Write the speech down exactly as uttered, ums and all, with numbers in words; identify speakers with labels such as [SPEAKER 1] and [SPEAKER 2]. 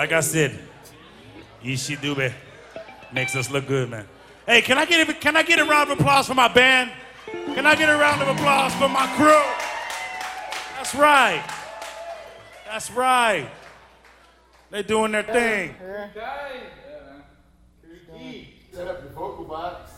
[SPEAKER 1] Like I said, Ishi Dube makes us look good, man. Hey, can I get a, can I get a round of applause for my band? Can I get a round of applause for my crew? That's right. That's right. They're doing their thing.
[SPEAKER 2] Set up your vocal box.